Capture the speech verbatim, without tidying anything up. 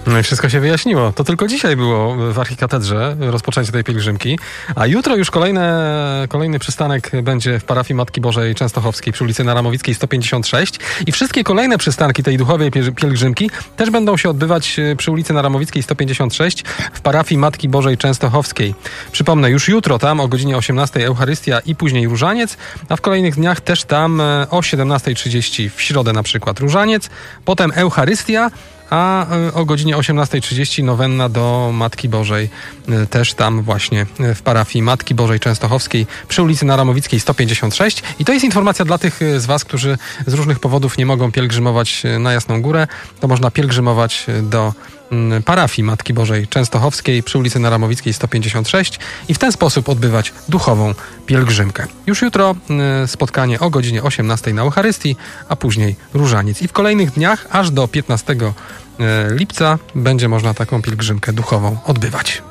No i wszystko się wyjaśniło. To tylko dzisiaj było w archikatedrze rozpoczęcie tej pielgrzymki, a jutro już kolejne, kolejny przystanek będzie w parafii Matki Bożej Częstochowskiej przy ulicy Naramowickiej sto pięćdziesiąt sześć i wszystkie kolejne przystanki tej duchowej pielgrzymki też będą się odbywać przy ulicy Naramowickiej sto pięćdziesiąt sześć w parafii Matki Bożej Częstochowskiej. Przypomnę, już jutro tam o godzinie osiemnastej Eucharystia i później Różaniec, a w kolejnych dniach też tam o siedemnastej trzydzieści w środę na przykład Różaniec, potem Eucharystia, a o godzinie osiemnastej trzydzieści nowenna do Matki Bożej, też tam właśnie w parafii Matki Bożej Częstochowskiej przy ulicy Naramowickiej sto pięćdziesiąt sześć. I to jest informacja dla tych z Was, którzy z różnych powodów nie mogą pielgrzymować na Jasną Górę. To można pielgrzymować do parafii Matki Bożej Częstochowskiej przy ulicy Naramowickiej sto pięćdziesiąt sześć i w ten sposób odbywać duchową pielgrzymkę. Już jutro spotkanie o godzinie osiemnastej na Eucharystii, a później Różaniec. I w kolejnych dniach aż do piętnastego lipca będzie można taką pielgrzymkę duchową odbywać.